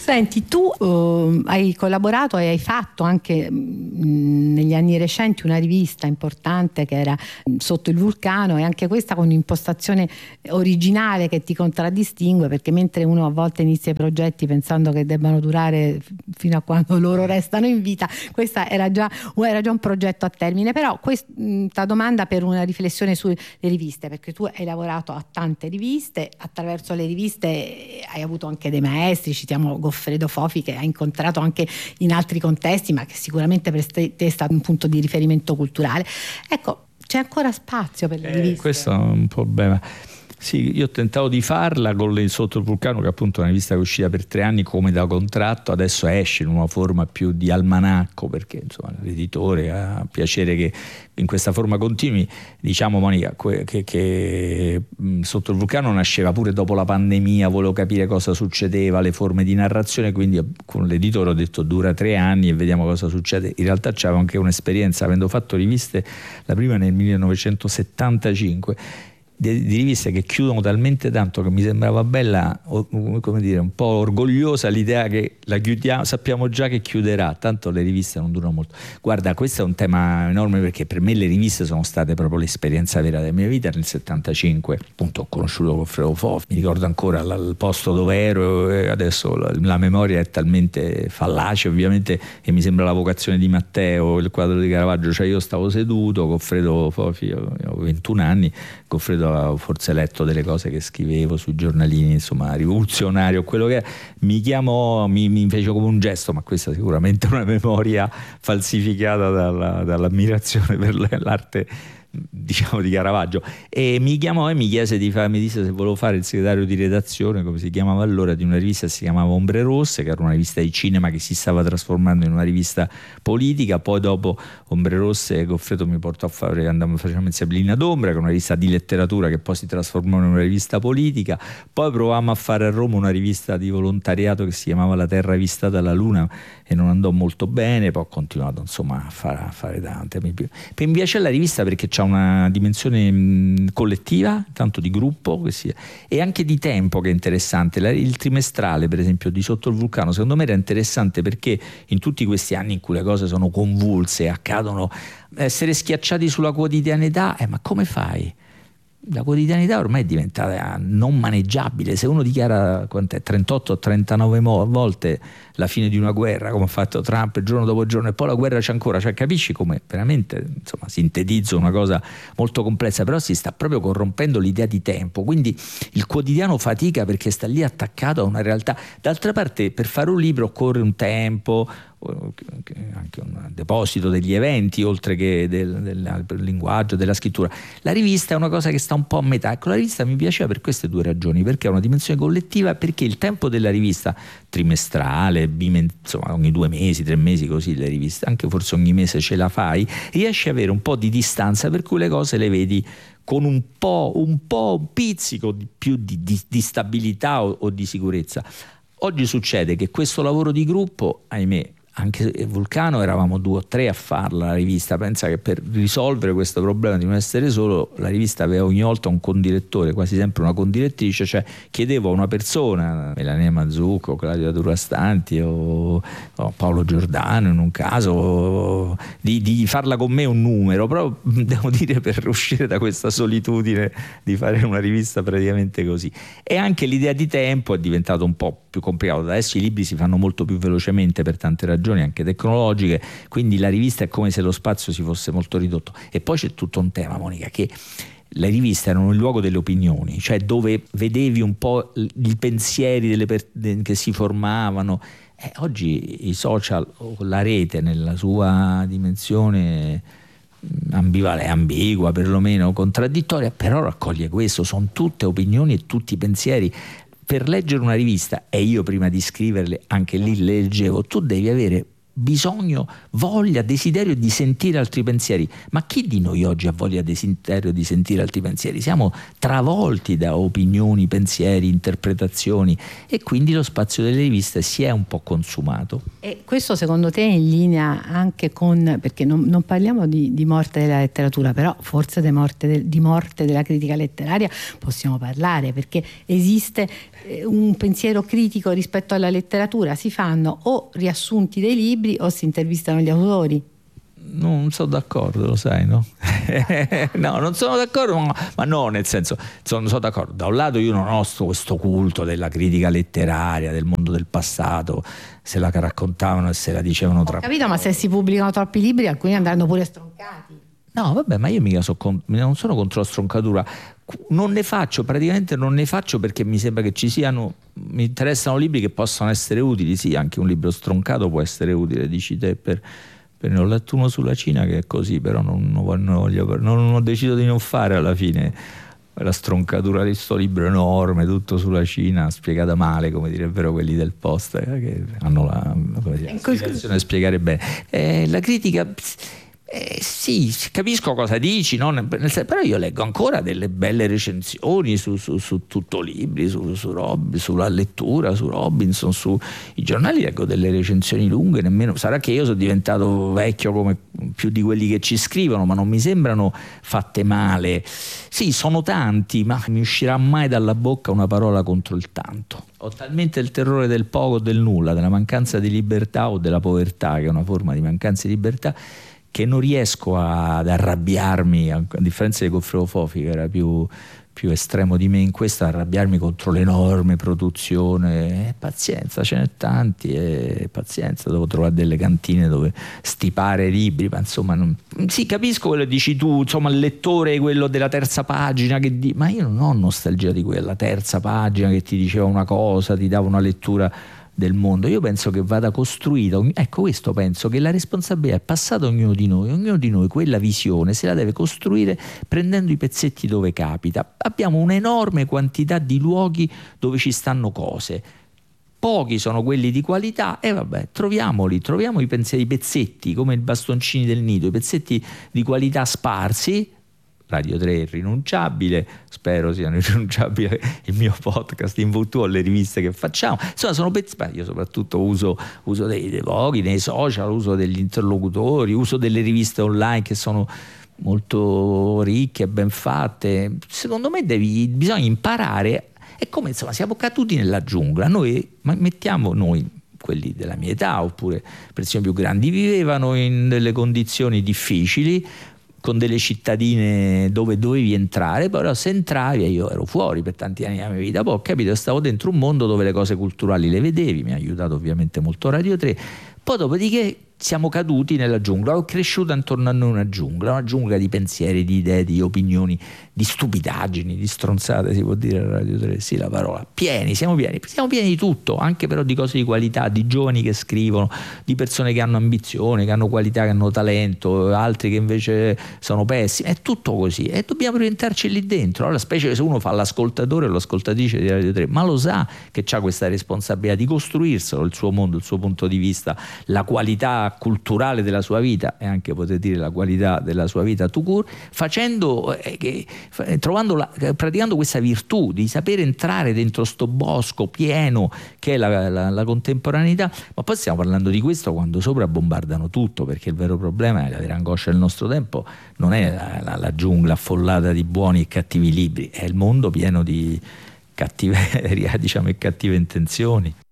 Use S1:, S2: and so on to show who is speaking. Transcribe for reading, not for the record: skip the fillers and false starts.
S1: Senti, tu hai collaborato e hai fatto anche negli anni recenti una rivista importante che era Sotto il vulcano, e anche questa con un'impostazione originale che ti contraddistingue, perché mentre uno a volte inizia i progetti pensando che debbano durare fino a quando loro restano in vita, questa era già un progetto a termine. Però questa domanda per una riflessione sulle riviste, perché tu hai lavorato a tante riviste, attraverso le riviste hai avuto anche dei maestri, citiamo Goffredo Fofi che hai incontrato anche in altri contesti, ma che sicuramente per te è stato un punto di riferimento culturale. Ecco, c'è ancora spazio per le riviste?
S2: Questo è un problema. Sì, io ho tentato di farla con Sotto il vulcano, che appunto è una rivista che è uscita per 3 anni come da contratto, adesso esce in una forma più di almanacco, perché insomma l'editore ha piacere che in questa forma continui. Diciamo, Monica, che Sotto il vulcano nasceva pure dopo la pandemia, volevo capire cosa succedeva, le forme di narrazione, quindi con l'editore ho detto dura 3 anni e vediamo cosa succede. In realtà c'avevo anche un'esperienza, avendo fatto riviste, la prima nel 1975, di riviste che chiudono talmente tanto che mi sembrava bella, come dire, un po' orgogliosa l'idea che la chiudiamo, sappiamo già che chiuderà, tanto le riviste non durano molto. Guarda, questo è un tema enorme, perché per me le riviste sono state proprio l'esperienza vera della mia vita. Nel 75 appunto ho conosciuto Goffredo Fofi, mi ricordo ancora il posto dove ero, e adesso la memoria è talmente fallace ovviamente, e mi sembra la vocazione di Matteo, il quadro di Caravaggio, cioè io stavo seduto, Goffredo Fofi, avevo 21 anni, Goffredo avevo forse letto delle cose che scrivevo sui giornalini, insomma rivoluzionario, quello che era. Mi chiamò, mi fece come un gesto, ma questa sicuramente è una memoria falsificata dall'ammirazione per l'arte, diciamo, di Caravaggio, e mi chiamò e mi chiese mi disse se volevo fare il segretario di redazione, come si chiamava allora, di una rivista che si chiamava Ombre Rosse, che era una rivista di cinema che si stava trasformando in una rivista politica. Poi dopo Ombre Rosse Goffredo mi portò a fare, facciamo insieme Lina d'Ombra, che è una rivista di letteratura che poi si trasformò in una rivista politica. Poi provammo a fare a Roma una rivista di volontariato che si chiamava La Terra vista dalla Luna e non andò molto bene. Poi ho continuato insomma a fare tante. Mi piace la rivista perché c'ha una dimensione collettiva, tanto di gruppo e anche di tempo, che è interessante. Il trimestrale per esempio di Sotto il vulcano secondo me era interessante perché in tutti questi anni in cui le cose sono convulse, accadono, essere schiacciati sulla quotidianità, ma come fai? La quotidianità ormai è diventata non maneggiabile. Se uno dichiara 38 o 39 volte la fine di una guerra, come ha fatto Trump giorno dopo giorno, e poi la guerra c'è ancora, cioè capisci come veramente, insomma, sintetizzo una cosa molto complessa, però si sta proprio corrompendo l'idea di tempo. Quindi il quotidiano fatica perché sta lì attaccato a una realtà. D'altra parte, per fare un libro occorre un tempo, anche un deposito degli eventi, oltre che del linguaggio, della scrittura. La rivista è una cosa che sta un po' a metà. Ecco, la rivista mi piaceva per queste 2 ragioni: perché ha una dimensione collettiva, perché il tempo della rivista trimestrale, insomma ogni 2 mesi, 3 mesi, così le riviste, anche forse ogni mese ce la fai, riesci ad avere un po' di distanza, per cui le cose le vedi con un pizzico più di stabilità o di sicurezza. Oggi succede che questo lavoro di gruppo, ahimè, anche Vulcano eravamo 2 o 3 a farla la rivista. Pensa che per risolvere questo problema di non essere solo, la rivista aveva ogni volta un condirettore, quasi sempre una condirettrice, cioè chiedevo a una persona, Melania Mazzucco, Claudia Durastanti o Paolo Giordano in un caso, di farla con me un numero, però devo dire, per uscire da questa solitudine di fare una rivista praticamente così. E anche l'idea di tempo è diventato un po' più complicato. Adesso i libri si fanno molto più velocemente per tante ragioni anche tecnologiche, quindi la rivista è come se lo spazio si fosse molto ridotto. E poi c'è tutto un tema, Monica, che le riviste erano il luogo delle opinioni, cioè dove vedevi un po' i pensieri che si formavano. Oggi i social o la rete, nella sua dimensione ambigua, perlomeno contraddittoria, però raccoglie questo, sono tutte opinioni e tutti pensieri. Per leggere una rivista, e io prima di scriverle anche lì le leggevo, tu devi avere bisogno, voglia, desiderio di sentire altri pensieri. Ma chi di noi oggi ha voglia, desiderio di sentire altri pensieri? Siamo travolti da opinioni, pensieri, interpretazioni, e quindi lo spazio delle riviste si è un po' consumato.
S1: E questo secondo te è in linea anche con, perché non parliamo di morte della letteratura, però forse di morte della critica letteraria possiamo parlare, perché esiste un pensiero critico rispetto alla letteratura, si fanno o riassunti dei libri o si intervistano gli autori.
S2: Non sono d'accordo, lo sai, no? No, non sono d'accordo, ma no, nel senso, sono d'accordo. Da un lato io non ho questo culto della critica letteraria, del mondo del passato, se la raccontavano e se la dicevano tra...
S1: Ho capito, ma se si pubblicano troppi libri alcuni andranno pure stroncati.
S2: No, vabbè, ma io mica non sono contro la stroncatura. Praticamente non ne faccio perché mi sembra che mi interessano libri che possono essere utili. Sì, anche un libro stroncato può essere utile, dici te, ne ho letto uno sulla Cina che è così, però non ho deciso di non fare alla fine la stroncatura di sto libro enorme, tutto sulla Cina, spiegata male, come direbbero quelli del Post, che hanno la spiegazione da spiegare bene. La critica... sì, capisco cosa dici, no? Però io leggo ancora delle belle recensioni su tutto libri, sulla lettura, su Robinson, sui giornali leggo delle recensioni lunghe, nemmeno sarà che io sono diventato vecchio come più di quelli che ci scrivono, ma non mi sembrano fatte male. Sì, sono tanti, ma mi uscirà mai dalla bocca una parola contro il tanto. Ho talmente il terrore del poco o del nulla, della mancanza di libertà o della povertà, che è una forma di mancanza di libertà, che non riesco ad arrabbiarmi, a differenza di Goffredo Fofi, che era più estremo di me in questo, arrabbiarmi contro l'enorme produzione. Pazienza, ce n'è tanti, e pazienza, devo trovare delle cantine dove stipare libri, ma insomma sì, capisco quello che dici tu, insomma il lettore, quello della terza pagina ma io non ho nostalgia di quella terza pagina che ti diceva una cosa, ti dava una lettura del mondo. Io penso che vada costruita, ecco, questo penso, che la responsabilità è passata a ognuno di noi quella visione se la deve costruire prendendo i pezzetti dove capita. Abbiamo un'enorme quantità di luoghi dove ci stanno cose, pochi sono quelli di qualità, e vabbè, troviamo i pezzetti come i bastoncini del nido, i pezzetti di qualità sparsi. Radio 3 è irrinunciabile, spero siano irrinunciabili il mio podcast in virtù le riviste che facciamo, insomma sono pezzi. Io soprattutto uso dei blog, nei social, uso degli interlocutori, uso delle riviste online che sono molto ricche e ben fatte. Secondo me bisogna imparare, è come, insomma, siamo caduti nella giungla, noi quelli della mia età oppure persone più grandi vivevano in delle condizioni difficili, con delle cittadine dove dovevi entrare, però se entravi, io ero fuori per tanti anni della mia vita, poi ho capito, stavo dentro un mondo dove le cose culturali le vedevi, mi ha aiutato ovviamente molto Radio 3, poi dopodiché siamo caduti nella giungla, ho cresciuto intorno a noi una giungla di pensieri, di idee, di opinioni, di stupidaggini, di stronzate, si può dire a Radio 3, sì, la parola, siamo pieni di tutto, anche però di cose di qualità, di giovani che scrivono, di persone che hanno ambizione, che hanno qualità, che hanno talento, altri che invece sono pessimi, è tutto così e dobbiamo orientarci lì dentro. Allora, specie se uno fa l'ascoltatore o l'ascoltatrice di Radio 3, ma lo sa che ha questa responsabilità di costruirselo, il suo mondo, il suo punto di vista, la qualità culturale della sua vita e anche, potete dire, la qualità della sua vita tout court, praticando questa virtù di sapere entrare dentro sto bosco pieno che è la contemporaneità. Ma poi stiamo parlando di questo quando sopra bombardano tutto, perché il vero problema è la vera angoscia del nostro tempo non è la giungla affollata di buoni e cattivi libri, è il mondo pieno di cattiveria, diciamo, e cattive intenzioni.